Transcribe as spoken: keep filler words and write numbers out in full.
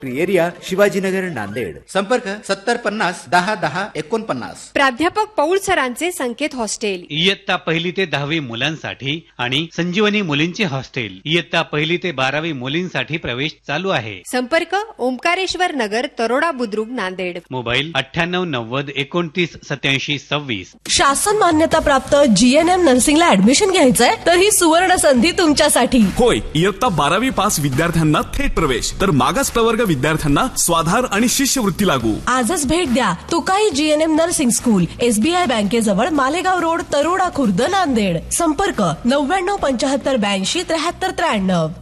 Area Shivajinagar Nanded. संपर्क सत्तर पन्नास दहा दहा एकोणपन्नास. प्राध्यापक पौळ सरांचे संकेत हॉस्टेल. इयत्ता पहिली ते दहावी मुलांसाठी आणि संजीवनी मुलींचे हॉस्टेल. इयत्ता पहिली ते बारावी मुलींसाठी प्रवेश चालू आहे. संपर्क ओंकारेश्वर नगर तरोडा बुद्रुक नांदेड. मोबाईल अठ्ठ्याण्णव नव्वद एकोणतीस सत्याऐंशी सव्वीस. शासन मान्यता प्राप्त जीएनएम नर्सिंगला ऍडमिशन घ्यायचंय तर ही सुवर्ण संधी तुमच्यासाठी. होय, इयत्ता बारावी पास विद्यार्थ्यांना थेट प्रवेश तर मागास प्रवर्ग विद्यार्थ्यांना स्वाधार आणि शिष्यवृत्ती लागू. आजच भेट द्या तुकाई GNM nursing school, SBI बँकेजवळ, Malegaon road, Taroda Khurd, Nanded. संपर्क नव्याण्णव पंचाहत्तर ब्याऐंशी त्र्याहत्तर त्र्याण्णव.